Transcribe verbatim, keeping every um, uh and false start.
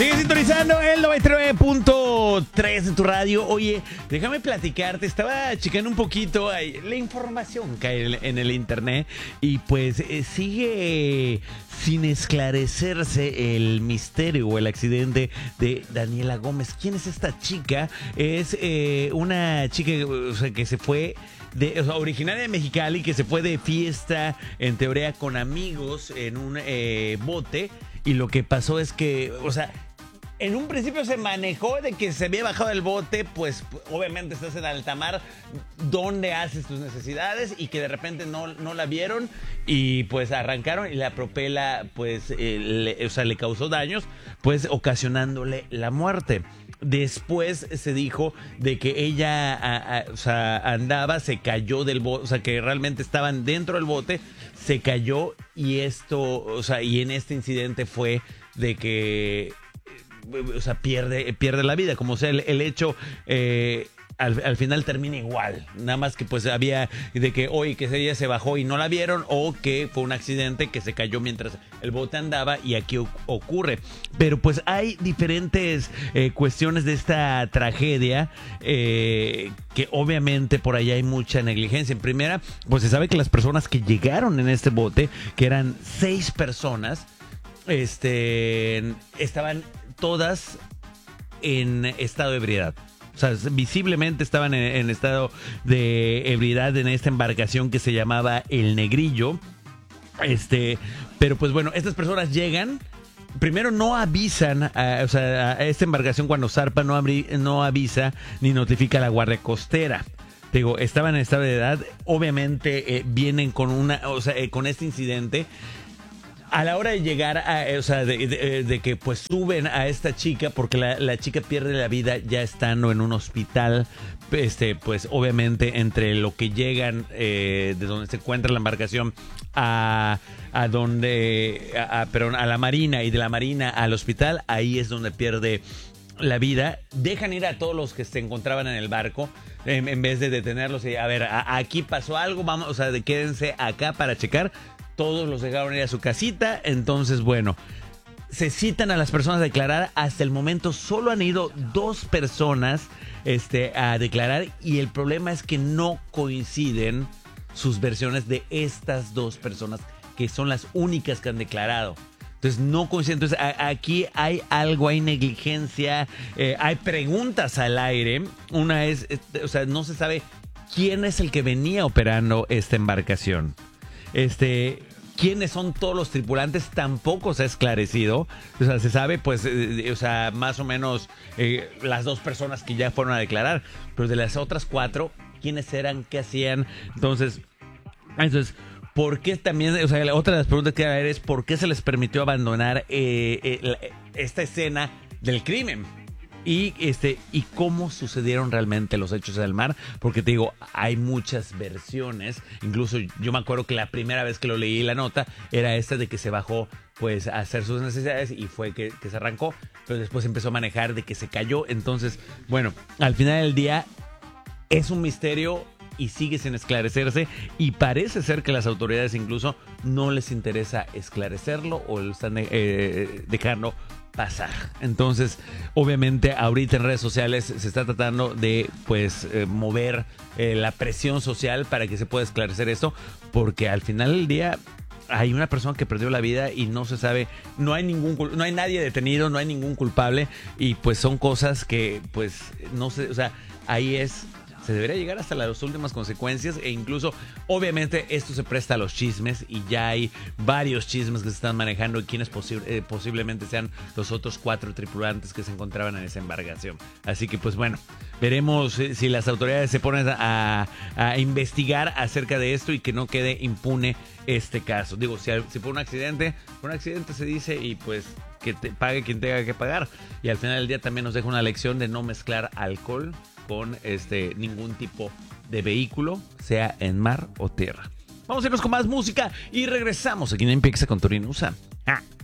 Sigue sintonizando el noventa y nueve punto tres de tu radio. Oye, déjame platicarte. Estaba checando un poquito ahí, la información que hay en el internet. Y pues eh, sigue sin esclarecerse el misterio o el accidente de Daniela Gómez. ¿Quién es esta chica? Es eh, una chica, o sea, que se fue... De, o sea, originaria de Mexicali, que se fue de fiesta, en teoría con amigos, en un eh, bote. Y lo que pasó es que, o sea, en un principio se manejó de que se había bajado del bote, pues obviamente estás en alta mar, donde haces tus necesidades, y que de repente no, no la vieron y pues arrancaron y la propela, pues, eh, le, o sea, le causó daños, pues ocasionándole la muerte. Después se dijo de que ella a, a, o sea, andaba, se cayó del bote, o sea, que realmente estaban dentro del bote, se cayó y esto, o sea, y en este incidente fue de que, o sea, pierde, pierde la vida. Como sea, el, el hecho... Eh, Al, al final termina igual, nada más que pues había de que hoy que ella se bajó y no la vieron, o que fue un accidente que se cayó mientras el bote andaba, y aquí ocurre. Pero pues hay diferentes eh, cuestiones de esta tragedia, eh, que obviamente por ahí hay mucha negligencia. En primera, pues se sabe que las personas que llegaron en este bote, que eran seis personas, este, estaban todas en estado de ebriedad. O sea, visiblemente estaban en, en estado de ebriedad en esta embarcación que se llamaba El Negrillo. Este, pero pues bueno, estas personas llegan, primero no avisan, a, o sea, a esta embarcación cuando zarpa no, abri, no avisa ni notifica a la Guardia Costera. Digo, estaban en estado de edad, obviamente eh, vienen con una, o sea, eh, con este incidente. A la hora de llegar, a, o sea, de, de, de que pues suben a esta chica, porque la, la chica pierde la vida ya estando en un hospital, este, pues obviamente entre lo que llegan eh, de donde se encuentra la embarcación a, a donde, a, a, perdón, a la marina, y de la marina al hospital, ahí es donde pierde la vida. Dejan ir a todos los que se encontraban en el barco, en, en vez de detenerlos y a ver, a, aquí pasó algo, vamos, o sea, de, quédense acá para checar. Todos los dejaron ir a su casita. Entonces, bueno, se citan a las personas a declarar. Hasta el momento solo han ido dos personas este, a declarar, y el problema es que no coinciden sus versiones de estas dos personas, que son las únicas que han declarado. Entonces no coinciden. Entonces a, aquí hay algo, hay negligencia, eh, hay preguntas al aire. Una es, este, o sea, no se sabe quién es el que venía operando esta embarcación. Este, quiénes son todos los tripulantes tampoco se ha esclarecido. O sea, se sabe, pues, eh, o sea, más o menos eh, las dos personas que ya fueron a declarar, pero de las otras cuatro, quiénes eran, qué hacían. Entonces, entonces, ¿por qué también? O sea, otra de las preguntas que hay es ¿por qué se les permitió abandonar eh, eh, la, esta escena del crimen? Y este y cómo sucedieron realmente los hechos en el mar, porque te digo, hay muchas versiones. Incluso yo me acuerdo que la primera vez que lo leí la nota era esta de que se bajó pues a hacer sus necesidades y fue que, que se arrancó, pero después empezó a manejar de que se cayó. Entonces, bueno, al final del día es un misterio y sigue sin esclarecerse, y parece ser que las autoridades incluso no les interesa esclarecerlo o lo están eh, dejando pasar. Entonces, obviamente, ahorita en redes sociales se está tratando de, pues, eh, mover eh, la presión social para que se pueda esclarecer esto, porque al final del día hay una persona que perdió la vida y no se sabe, no hay ningún, no hay nadie detenido, no hay ningún culpable, y pues son cosas que, pues, no sé, o sea, ahí es... Se debería llegar hasta las últimas consecuencias, e incluso, obviamente, esto se presta a los chismes, y ya hay varios chismes que se están manejando y quienes posi- eh, posiblemente sean los otros cuatro tripulantes que se encontraban en esa embarcación. Así que, pues bueno, veremos eh, si las autoridades se ponen a, a investigar acerca de esto y que no quede impune este caso. Digo, si, si fue un accidente, fue un accidente se dice, y pues que te pague quien tenga que pagar. Y al final del día también nos deja una lección de no mezclar alcohol con este ningún tipo de vehículo, sea en mar o tierra. Vamos a irnos con más música y regresamos aquí en Empieza con Torino Usa. Ah.